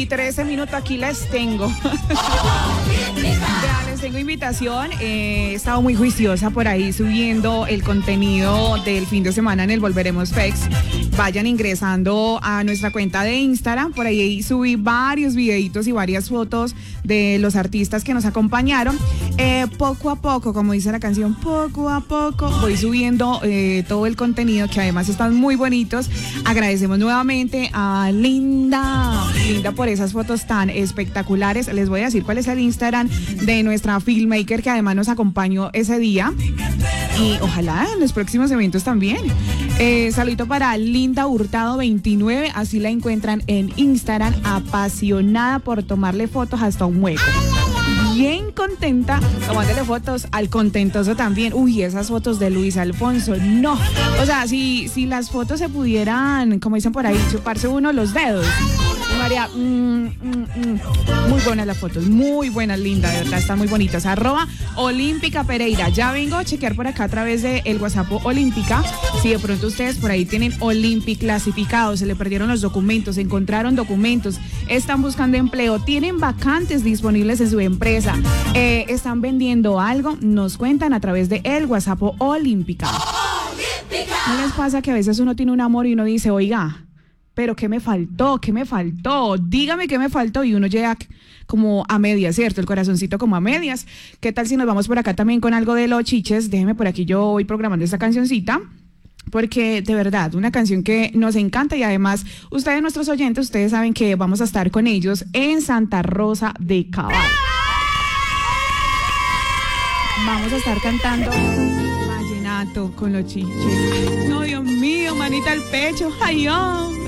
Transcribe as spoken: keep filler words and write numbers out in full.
trece minutos, aquí les tengo. Ya, les tengo invitación. Eh, he estado muy juiciosa por ahí subiendo el contenido del fin de semana en el Volveremos Fex. Vayan ingresando a nuestra cuenta de Instagram. Por ahí subí varios videitos y varias fotos de los artistas que nos acompañaron. Eh, poco a poco, como dice la canción, poco a poco voy subiendo eh, todo el contenido, que además están muy bonitos. Agradecemos nuevamente a Linda, Linda por esas fotos tan espectaculares. Les voy a decir cuál es el Instagram de nuestra filmmaker, que además nos acompañó ese día, y ojalá en los próximos eventos también. Eh, saludito para Linda Hurtado veintinueve, así la encuentran en Instagram, apasionada por tomarle fotos hasta un hueco. Bien contenta, tomándole fotos al contentoso también. Uy, esas fotos de Luis Alfonso, no. O sea, si, si las fotos se pudieran, como dicen por ahí, chuparse uno los dedos. María, mm, mm, mm. Muy buenas las fotos, muy buenas, Linda, de verdad, están muy bonitas. Arroba Olímpica Pereira. Ya vengo a chequear por acá a través del de WhatsApp Olímpica. Si de pronto ustedes por ahí tienen Olympic clasificado, se le perdieron los documentos, encontraron documentos, están buscando empleo, tienen vacantes disponibles en su empresa, eh, están vendiendo algo, nos cuentan a través de el WhatsApp Olímpica. ¿No les pasa que a veces uno tiene un amor y uno dice, oiga, pero qué me faltó, qué me faltó, dígame qué me faltó, y uno llega como a medias, ¿cierto? El corazoncito como a medias. ¿Qué tal si nos vamos por acá también con algo de Los Chiches? Déjeme por aquí, yo voy programando esta cancioncita, porque de verdad, una canción que nos encanta, y además ustedes, nuestros oyentes, ustedes saben que vamos a estar con ellos en Santa Rosa de Cabal. Vamos a estar cantando vallenato con Los Chiches. No, Dios mío, manita al pecho, ay, oh.